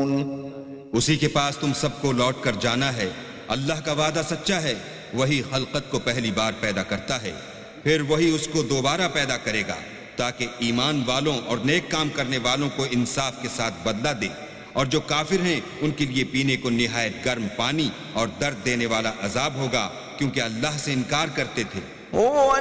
उसी के पास तुम सबको लौट कर जाना है। अल्लाह का वादा सच्चा है। वही खलकत को पहली बार पैदा करता है, फिर वही उसको दोबारा पैदा करेगा, ताकि ईमान वालों और नेक काम करने वालों को इंसाफ के साथ बदला दे। और जो काफिर हैं उनके लिए पीने को निहायत गर्म पानी और दर्द देने वाला अजाब होगा, क्योंकि अल्लाह से इनकार करते थे।